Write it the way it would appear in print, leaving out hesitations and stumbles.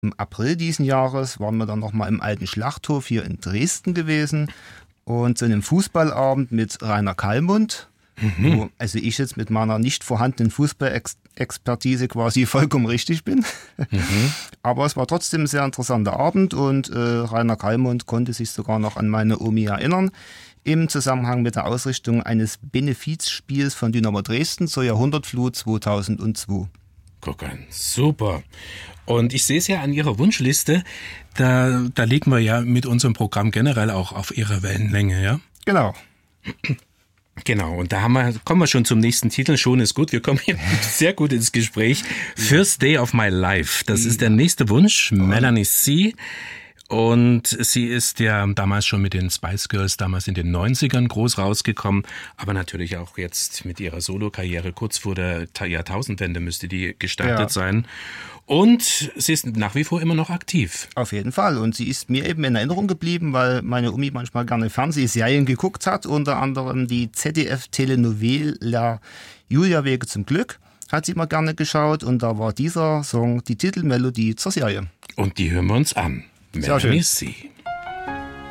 Im April diesen Jahres waren wir dann nochmal im alten Schlachthof hier in Dresden gewesen und zu einem Fußballabend mit Rainer Kallmund, wo also ich jetzt mit meiner nicht vorhandenen Fußballexpertise quasi vollkommen richtig bin. Aber es war trotzdem ein sehr interessanter Abend und Rainer Kallmund konnte sich sogar noch an meine Omi erinnern im Zusammenhang mit der Ausrichtung eines Benefizspiels von Dynamo Dresden zur Jahrhundertflut 2002. Guck an, super. Und ich sehe es ja an Ihrer Wunschliste, da liegen wir ja mit unserem Programm generell auch auf Ihrer Wellenlänge, ja? Genau. Genau, und da kommen wir schon zum nächsten Titel. Schon ist gut, wir kommen hier sehr gut ins Gespräch. First Day of My Life, das ist der nächste Wunsch, Melanie C. Und sie ist ja damals schon mit den Spice Girls, damals in den 90ern groß rausgekommen, aber natürlich auch jetzt mit ihrer Solokarriere kurz vor der Jahrtausendwende müsste die gestartet sein. Und sie ist nach wie vor immer noch aktiv. Auf jeden Fall. Und sie ist mir eben in Erinnerung geblieben, weil meine Omi manchmal gerne Fernsehserien geguckt hat, unter anderem die ZDF-Telenovela Julia Wege zum Glück hat sie immer gerne geschaut und da war dieser Song die Titelmelodie zur Serie. Und die hören wir uns an. Melanie C.